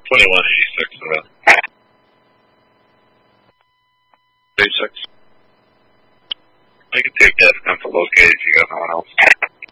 2186, Basics. I can take that if I'm for those gauge if you got no one else.